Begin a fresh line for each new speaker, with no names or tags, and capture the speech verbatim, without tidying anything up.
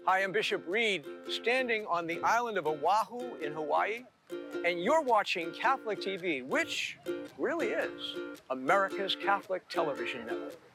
Hi, I'm Bishop Reed, standing on the island of Oahu in Hawaii, and you're watching Catholic T V, which really is America's Catholic television network.